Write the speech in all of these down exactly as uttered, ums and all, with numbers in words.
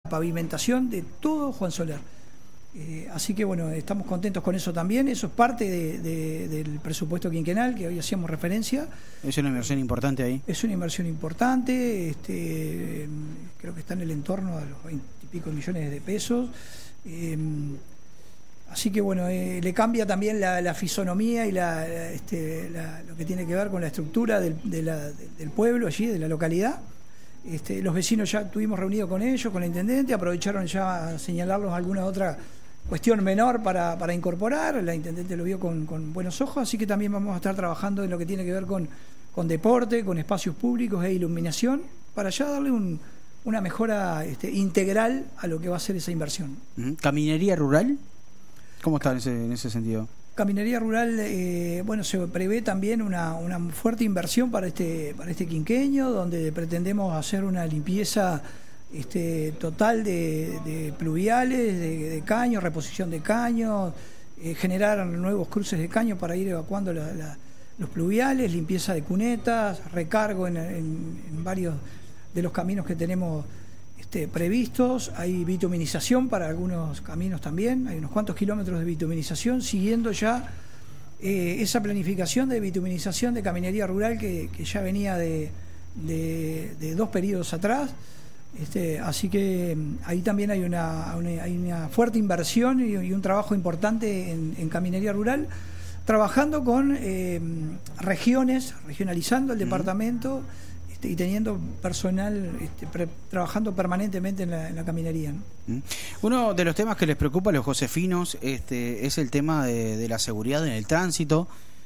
pavimentación de todo Juan Soler. Eh, así que bueno, estamos contentos con eso también. Eso es parte de, de, del presupuesto quinquenal que hoy hacíamos referencia. Es una inversión importante ahí. Es una inversión importante, este, creo que está en el entorno de los veinte y pico millones de pesos. Eh, así que bueno, eh, le cambia también la, la fisonomía y la, la, este, la, lo que tiene que ver con la estructura del, de la, del pueblo allí, de la localidad. Este, los vecinos ya estuvimos reunidos con ellos, con la intendente, aprovecharon ya a señalarlos alguna otra cuestión menor para, para incorporar. La intendente lo vio con, con buenos ojos, así que también vamos a estar trabajando en lo que tiene que ver con, con deporte, con espacios públicos e iluminación, para ya darle un, una mejora este, integral a lo que va a ser esa inversión. ¿Caminería rural? ¿Cómo está en ese, en ese sentido? Caminería rural, eh, bueno, se prevé también una, una fuerte inversión para este, para este quinquenio, donde pretendemos hacer una limpieza Este, total de, de pluviales, de, de caños, reposición de caños, eh, generar nuevos cruces de caños para ir evacuando la, la, los pluviales, limpieza de cunetas, recargo en, en, en varios de los caminos que tenemos este, previstos. Hay bituminización para algunos caminos también, hay unos cuantos kilómetros de bituminización, siguiendo ya eh, esa planificación de bituminización de caminería rural que, que ya venía de, de, de dos periodos atrás. Este, así que ahí también hay una, una, hay una fuerte inversión y, y un trabajo importante en, en caminería rural, trabajando con eh, regiones, regionalizando el mm. departamento este, y teniendo personal este, pre, trabajando permanentemente en la, en la caminería, ¿no? Mm. Uno de los temas que les preocupa a los josefinos este, es el tema de, de la seguridad en el tránsito.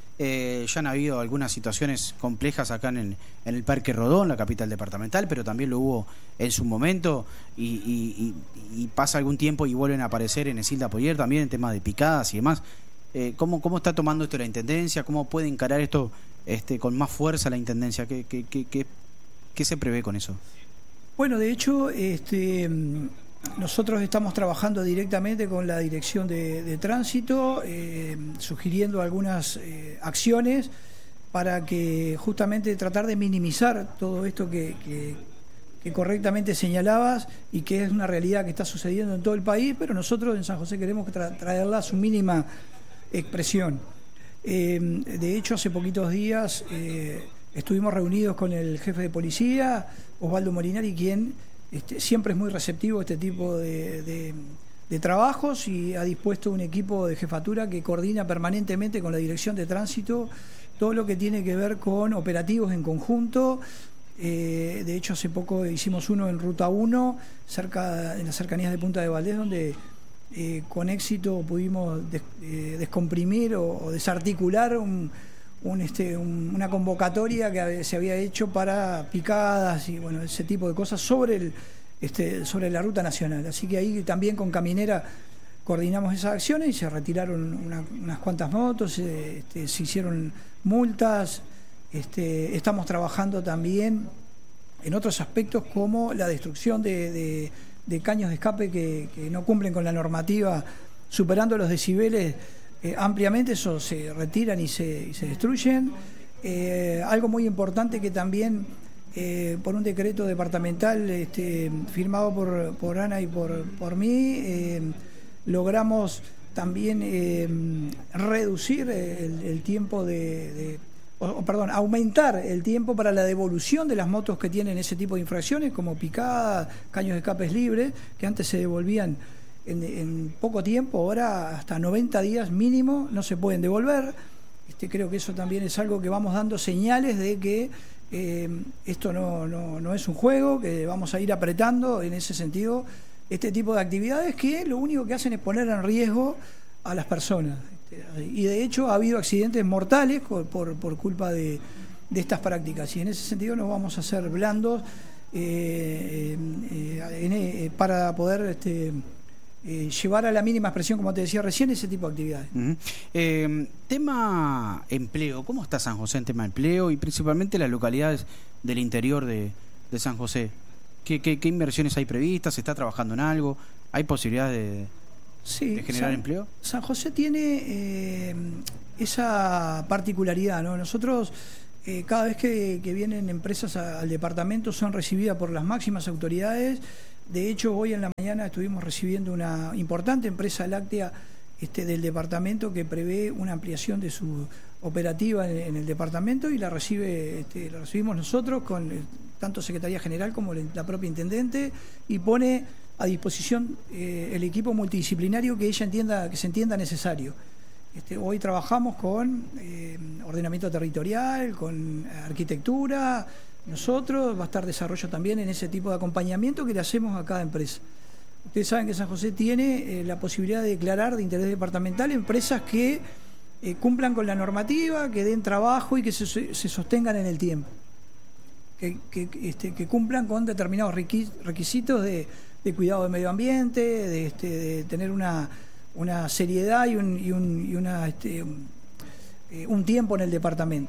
Eh, ya han habido algunas situaciones complejas acá en, en el Parque Rodó, la capital departamental, pero también lo hubo en su momento y, y, y, y pasa algún tiempo y vuelven a aparecer en Esilda Poyer también en temas de picadas y demás. Eh, ¿cómo, ¿Cómo está tomando esto la Intendencia? ¿Cómo puede encarar esto este, con más fuerza la Intendencia? ¿Qué, qué, qué, qué, qué se prevé con eso? Bueno, de hecho, este... nosotros estamos trabajando directamente con la Dirección de, de Tránsito, eh, sugiriendo algunas eh, acciones para que justamente tratar de minimizar todo esto que, que, que correctamente señalabas y que es una realidad que está sucediendo en todo el país, pero nosotros en San José queremos tra traerla a su mínima expresión. Eh, de hecho, hace poquitos días eh, estuvimos reunidos con el jefe de policía, Osvaldo Molinari, quien Este, siempre es muy receptivo a este tipo de, de, de trabajos y ha dispuesto un equipo de jefatura que coordina permanentemente con la Dirección de Tránsito todo lo que tiene que ver con operativos en conjunto. Eh, de hecho, hace poco hicimos uno en Ruta uno, cerca, en las cercanías de Punta de Valdés, donde eh, con éxito pudimos des, eh, descomprimir o, o desarticular un Un, este, un, una convocatoria que se había hecho para picadas y bueno, ese tipo de cosas sobre, el, este, sobre la ruta nacional. Así que ahí también con Caminera coordinamos esas acciones y se retiraron una, unas cuantas motos, este, se hicieron multas. Este, estamos trabajando también en otros aspectos como la destrucción de, de, de caños de escape que, que no cumplen con la normativa, superando los decibeles. Eh, ampliamente, eso se retiran y se, y se destruyen. Eh, algo muy importante que también eh, por un decreto departamental este, firmado por, por Ana y por, por mí, eh, logramos también eh, reducir el, el tiempo de, de o, perdón, aumentar el tiempo para la devolución de las motos que tienen ese tipo de infracciones, como picadas, caños de escapes libres, que antes se devolvían En, en poco tiempo, ahora hasta noventa días mínimo no se pueden devolver. Este, creo que eso también es algo que vamos dando señales de que eh, esto no, no, no es un juego, que vamos a ir apretando en ese sentido este tipo de actividades que lo único que hacen es poner en riesgo a las personas. Este, y de hecho ha habido accidentes mortales por, por, por culpa de, de estas prácticas y en ese sentido no vamos a ser blandos eh, eh, eh, para poder este, Eh, llevar a la mínima expresión, como te decía recién, ese tipo de actividades. Uh-huh. eh, tema empleo, ¿cómo está San José en tema de empleo y principalmente las localidades del interior de, de San José? ¿Qué, qué, ¿Qué inversiones hay previstas? ¿Se está trabajando en algo? ¿Hay posibilidad de, sí, de generar San, empleo? San José tiene eh, esa particularidad, ¿no? Nosotros eh, cada vez que, que vienen empresas a, al departamento son recibidas por las máximas autoridades De hecho, hoy en la mañana estuvimos recibiendo una importante empresa láctea este, del departamento que prevé una ampliación de su operativa en, en el departamento y la recibe, este, la recibimos nosotros con eh, tanto Secretaría General como la propia Intendente, y pone a disposición eh, el equipo multidisciplinario que ella entienda, que se entienda necesario. Este, hoy trabajamos con eh, ordenamiento territorial, con arquitectura. Nosotros va a estar desarrollo también en ese tipo de acompañamiento que le hacemos a cada empresa. Ustedes saben que San José tiene eh, la posibilidad de declarar de interés departamental empresas que eh, cumplan con la normativa, que den trabajo y que se, se sostengan en el tiempo, que, que, este, que cumplan con determinados requisitos de, de cuidado del medio ambiente, de, este, de tener una, una seriedad y un, y un, y una, este, un, eh, un tiempo en el departamento.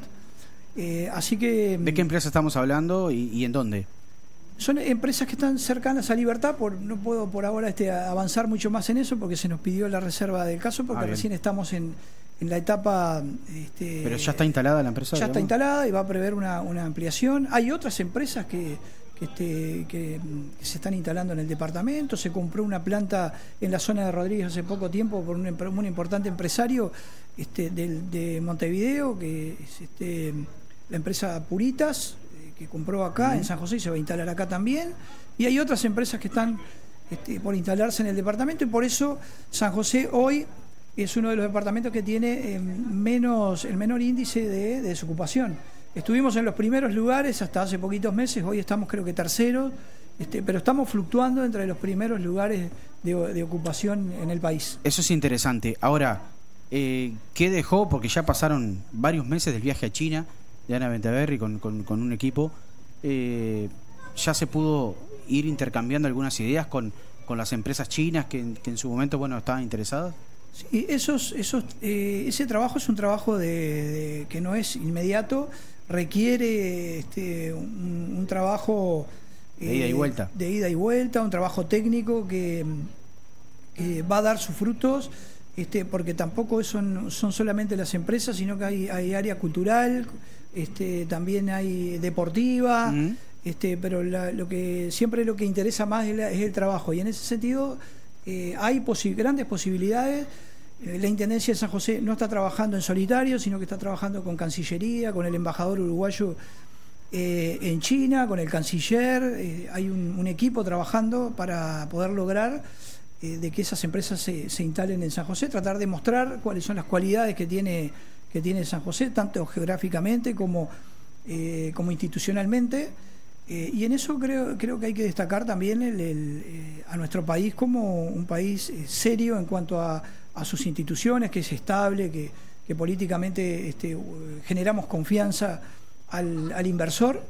Eh, así que... ¿De qué empresa estamos hablando y, y en dónde? Son empresas que están cercanas a Libertad. Por, no puedo por ahora este, avanzar mucho más en eso porque se nos pidió la reserva del caso, porque ah, recién estamos en, en la etapa... Este, ¿Pero ya está instalada la empresa? Ya digamos? Está instalada y va a prever una, una ampliación. Hay otras empresas que, que, este, que, que se están instalando en el departamento. Se compró una planta en la zona de Rodríguez hace poco tiempo por un, un importante empresario este, del, de Montevideo, que es... Este, la empresa Puritas, eh, que compró acá uh-huh. en San José y se va a instalar acá también, y hay otras empresas que están este, por instalarse en el departamento, y por eso San José hoy es uno de los departamentos que tiene eh, menos el menor índice de, de desocupación. Estuvimos en los primeros lugares hasta hace poquitos meses, hoy estamos creo que terceros, este, pero estamos fluctuando entre los primeros lugares de, de ocupación en el país. Eso es interesante. Ahora, eh, ¿qué dejó? Porque ya pasaron varios meses del viaje a China de Ana Venteverri con, con, con un equipo. Eh, ya se pudo ir intercambiando algunas ideas con, con las empresas chinas que, que en su momento bueno estaban interesadas. Sí, esos, esos, eh, ese trabajo es un trabajo de, de, que no es inmediato, requiere este, un, un trabajo eh, de ida y vuelta, de ida y vuelta, un trabajo técnico que, que va a dar sus frutos. Este, porque tampoco son, son solamente las empresas, sino que hay, hay área cultural, este, también hay deportiva, uh-huh. este, pero la, lo que siempre lo que interesa más es, la, es el trabajo, y en ese sentido eh, hay posi- grandes posibilidades. Eh, la Intendencia de San José no está trabajando en solitario, sino que está trabajando con Cancillería, con el embajador uruguayo eh, en China, con el canciller. Eh, hay un, un equipo trabajando para poder lograr de que esas empresas se, se instalen en San José, tratar de mostrar cuáles son las cualidades que tiene, que tiene San José, tanto geográficamente como, eh, como institucionalmente, eh, y en eso creo, creo que hay que destacar también el, el, eh, a nuestro país como un país eh, serio en cuanto a, a sus instituciones, que es estable, que, que políticamente este, generamos confianza al, al inversor.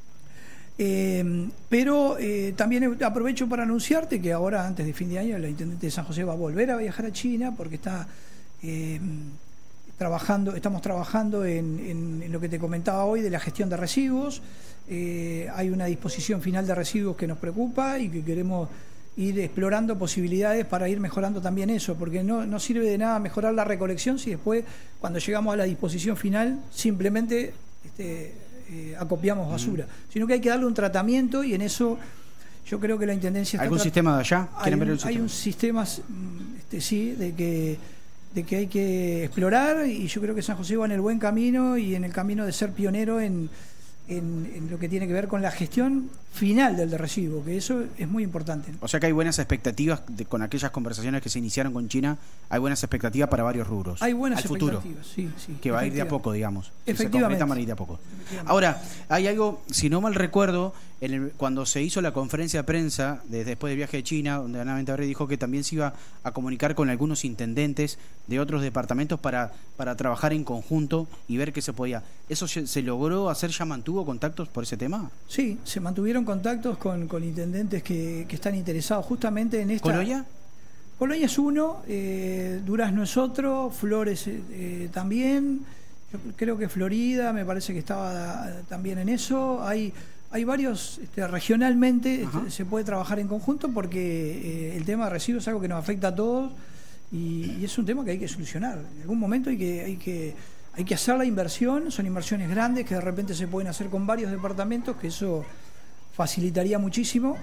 Eh, pero eh, también aprovecho para anunciarte que ahora, antes de fin de año, la Intendente de San José va a volver a viajar a China porque está eh, trabajando, estamos trabajando en, en, en lo que te comentaba hoy de la gestión de residuos. Eh, hay una disposición final de residuos que nos preocupa y que queremos ir explorando posibilidades para ir mejorando también eso, porque no, no sirve de nada mejorar la recolección si después, cuando llegamos a la disposición final, simplemente... Este, Eh, acopiamos basura, mm. sino que hay que darle un tratamiento, y en eso yo creo que la Intendencia está... ¿Algún tra- sistema de allá? Hay un, ver el hay un sistema, este, sí, de que, de que hay que explorar, y yo creo que San José va en el buen camino y en el camino de ser pionero en, en, en lo que tiene que ver con la gestión final del residuo, que eso es muy importante. O sea que hay buenas expectativas de, con aquellas conversaciones que se iniciaron con China, hay buenas expectativas para varios rubros. Hay buenas al expectativas, futuro, sí, sí. Que va a ir de a poco, digamos. Efectivamente. Se van a ir de a poco. Ahora, hay algo, si no mal recuerdo, en el, cuando se hizo la conferencia de prensa de, después del viaje de China, donde Ana Venteverri dijo que también se iba a comunicar con algunos intendentes de otros departamentos para, para trabajar en conjunto y ver qué se podía. ¿Eso se, se logró hacer? ¿Ya mantuvo contactos por ese tema? Sí, se mantuvieron contactos con, con intendentes que, que están interesados justamente en esta... ¿Colonia? Colonia es uno, eh, Durazno es otro, Flores eh, también, yo creo que Florida me parece que estaba también en eso. Hay hay varios, este, regionalmente este, se puede trabajar en conjunto porque eh, el tema de residuos es algo que nos afecta a todos y, y es un tema que hay que solucionar. En algún momento hay que, hay que, hay que hacer la inversión, son inversiones grandes que de repente se pueden hacer con varios departamentos, que eso facilitaría muchísimo.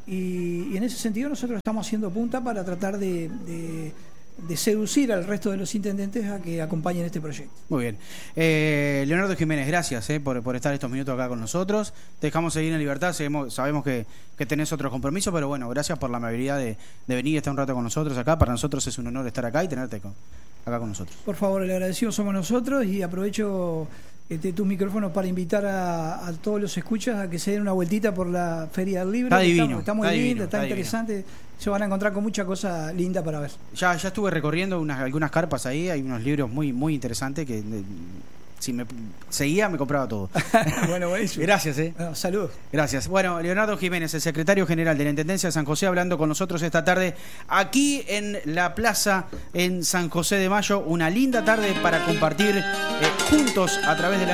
y, y en ese sentido nosotros estamos haciendo punta para tratar de, de, de seducir al resto de los intendentes a que acompañen este proyecto. Muy bien. Eh, Leonardo Jiménez, gracias eh, por, por estar estos minutos acá con nosotros. Te dejamos seguir en libertad, sabemos, sabemos que, que tenés otros compromisos, pero bueno, gracias por la amabilidad de, de venir y estar un rato con nosotros acá. Para nosotros es un honor estar acá y tenerte con, acá con nosotros. Por favor, el agradecido somos nosotros y aprovecho este, tus micrófonos para invitar a, a todos los escuchas a que se den una vueltita por la Feria del Libro. Está divino. Está, está muy está linda, divino, está, está interesante. Divino. Se van a encontrar con mucha cosa linda para ver. Ya, ya estuve recorriendo unas, algunas carpas ahí, hay unos libros muy, muy interesantes que eh, si me seguía me compraba todo. Bueno, buenísimo. Gracias, eh. Bueno, salud. Gracias. Bueno, Leonardo Jiménez, el secretario general de la Intendencia de San José, hablando con nosotros esta tarde aquí en la plaza en San José de Mayo. Una linda tarde para compartir eh, juntos a través de la